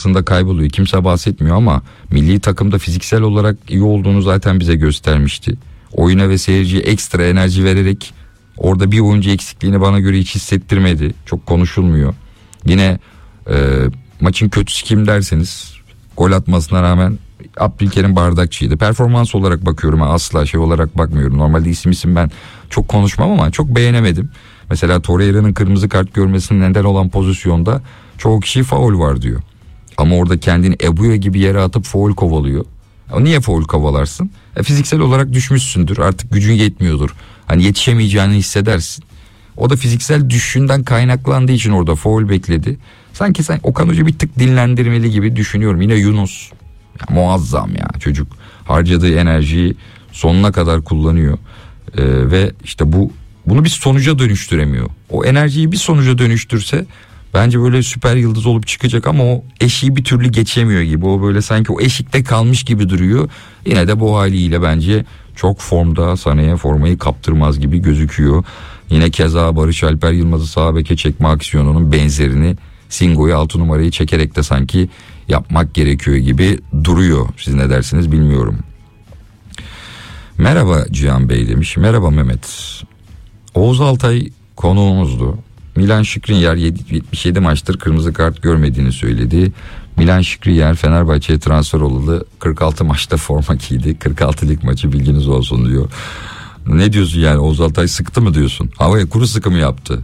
arkasında kayboluyor. Kimse bahsetmiyor ama milli takımda fiziksel olarak iyi olduğunu zaten bize göstermişti. Oyuna ve seyirciye ekstra enerji vererek orada bir oyuncu eksikliğini bana göre hiç hissettirmedi. Çok konuşulmuyor. Yine maçın kötüsü kim derseniz, gol atmasına rağmen Abdülkerim Bardakçı'ydı. Performans olarak bakıyorum, asla şey olarak bakmıyorum. Normalde isim ben çok konuşmam ama çok beğenemedim. Mesela Torreira'nın kırmızı kart görmesinin neden olan pozisyonda çoğu kişi faul var diyor. Ama orada kendini Ebuya gibi yere atıp faul kovalıyor. Niye faul kovalarsın? Fiziksel olarak düşmüşsündür, artık gücün yetmiyordur. Hani yetişemeyeceğini hissedersin. O da fiziksel düşüşünden kaynaklandığı için orada faul bekledi. Sanki Okan Hoca bir tık dinlendirmeli gibi düşünüyorum. Yine Yunus ya, muazzam ya, çocuk harcadığı enerjiyi sonuna kadar kullanıyor. Ve işte bunu bir sonuca dönüştüremiyor. O enerjiyi bir sonuca dönüştürse bence böyle süper yıldız olup çıkacak ama o eşiği bir türlü geçemiyor gibi. O böyle sanki o eşikte kalmış gibi duruyor. Yine de bu haliyle bence çok formda, Sané'ye formayı kaptırmaz gibi gözüküyor. Yine keza Barış Alper Yılmaz'ı sağ beke çekme aksiyonunun benzerini Singo'yu 6 numarayı çekerek de sanki yapmak gerekiyor gibi duruyor. Siz ne dersiniz bilmiyorum. Merhaba Cihan Bey demiş. Merhaba Mehmet. Oğuz Altay konuğumuzdu. Milan Skriniar 77 maçtır kırmızı kart görmediğini söyledi. Milan Skriniar Fenerbahçe'ye transfer olalı 46 maçta forma giydi. 46 lig maçı, bilginiz olsun diyor. Ne diyorsun yani, Oğuz Altay sıktı mı diyorsun? Havaya kuru sıkı mı yaptı?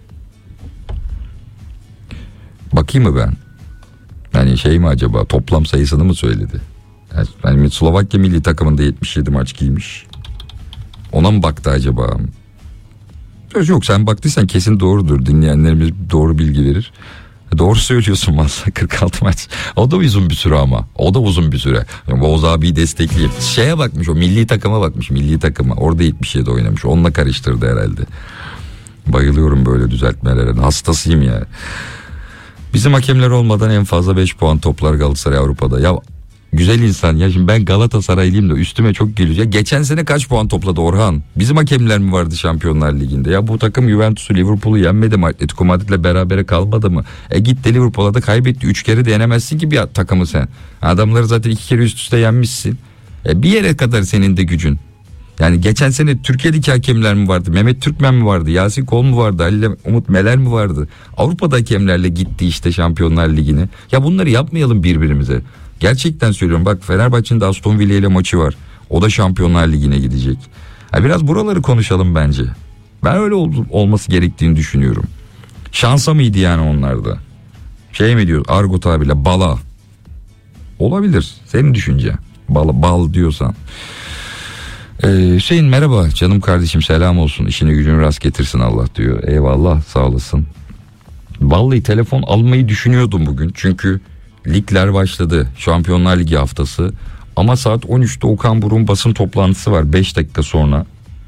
Bakayım mı ben? Yani şey mi acaba, toplam sayısını mı söyledi? Yani Slovakya milli takımında 77 maç giymiş. Ona mı baktı acaba? Yok, sen baktıysan kesin doğrudur. Dinleyenlerimiz doğru bilgi verir. Doğru söylüyorsun valla, 46 maç. O da uzun bir süre ama. O da uzun bir süre. Yani Oğuz abiyi destekleyeyim. Şeye bakmış, o milli takıma bakmış. Milli takıma. Orada 77 oynamış. Onunla karıştırdı herhalde. Bayılıyorum böyle düzeltmelere. Hastasıyım ya. Bizim hakemler olmadan en fazla 5 puan toplar Galatasaray Avrupa'da. Ya güzel insan ya, şimdi ben Galatasaraylıyım da üstüme çok geliyor. Ya geçen sene kaç puan topladı Orhan? Bizim hakemler mi vardı Şampiyonlar Ligi'nde? Ya bu takım Juventus'u, Liverpool'u yenmedi mi? Atletico Madrid'le berabere kalmadı mı? Git de Liverpool'a da kaybetti. 3 kere de yenemezsin ki bir takımı sen. Adamları zaten 2 kere üst üste yenmişsin. Bir yere kadar senin de gücün. Yani geçen sene Türkiye'deki hakemler mi vardı? Mehmet Türkmen mi vardı? Yasin Kol mu vardı? Halil Umut Meler mi vardı? Avrupa'da hakemlerle gitti işte Şampiyonlar Ligi'ne. Ya bunları yapmayalım birbirimize. Gerçekten söylüyorum, bak Fenerbahçe'nin de Aston Villa ile maçı var. O da Şampiyonlar Ligi'ne gidecek. Biraz buraları konuşalım bence. Ben öyle olması gerektiğini düşünüyorum. Şansa mıydı yani onlarda? Şey mi diyor Argo tabirle, bala. Olabilir, senin düşünce. Bal diyorsan. Hüseyin merhaba canım kardeşim, selam olsun, işini gücünü rast getirsin Allah diyor. Eyvallah, sağ olasın. Vallahi telefon almayı düşünüyordum bugün çünkü ligler başladı, Şampiyonlar Ligi haftası, ama saat 13'te Okan Buruk'un basın toplantısı var 5 dakika sonra.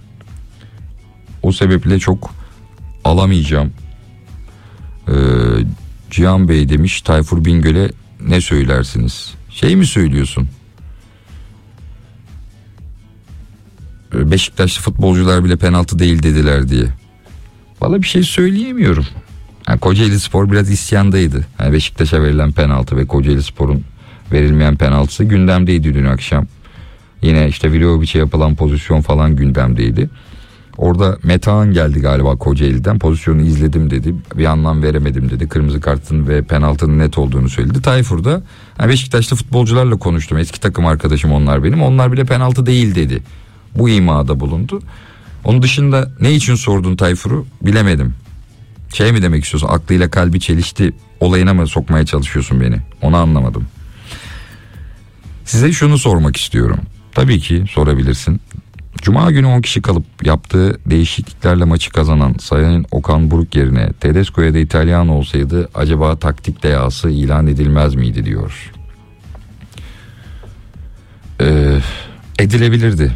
O sebeple çok alamayacağım. Cihan Bey demiş, Tayfur Bingöl'e ne söylersiniz? Şey mi söylüyorsun? Beşiktaşlı futbolcular bile penaltı değil dediler diye. Vallahi bir şey söyleyemiyorum. Yani Kocaelispor biraz isyandaydı. Yani Beşiktaş'a verilen penaltı ve Kocaelispor'un verilmeyen penaltısı gündemdeydi dün akşam. Yine işte Vlahovic'e yapılan pozisyon falan gündemdeydi. Orada Metehan geldi galiba Kocaeli'den, pozisyonu izledim dedi. Bir anlam veremedim dedi. Kırmızı kartın ve penaltının net olduğunu söyledi. Tayfur da yani Beşiktaşlı futbolcularla konuştum. Eski takım arkadaşım onlar benim. Onlar bile penaltı değil dedi. Bu imada bulundu. Onun dışında ne için sordun Tayfur'u bilemedim. Şey mi demek istiyorsun, aklıyla kalbi çelişti olayına mı sokmaya çalışıyorsun beni? Onu anlamadım. Size şunu sormak istiyorum. Tabii ki sorabilirsin. Cuma günü 10 kişi kalıp yaptığı değişikliklerle maçı kazanan Sayın Okan Buruk yerine Tedesco'ya da İtalyan olsaydı acaba taktik deyası ilan edilmez miydi diyor. Edilebilirdi.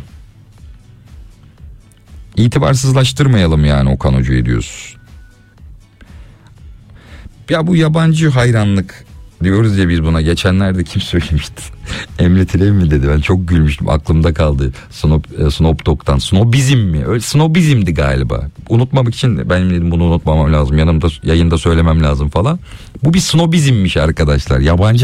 İtibarsızlaştırmayalım yani Okan Hoca'yı diyoruz. Ya bu yabancı hayranlık diyoruz ya biz buna. Geçenlerde kim söylemişti? Emre Tilev mi dedi? Ben çok gülmüştüm. Aklımda kaldı. Snoop Dogg'dan. Snobizm mi? Öyle, snobizmdi galiba. Unutmamak için benim dedim bunu unutmamam lazım. Yanımda yayında söylemem lazım falan. Bu bir snobizmmiş arkadaşlar. Yabancı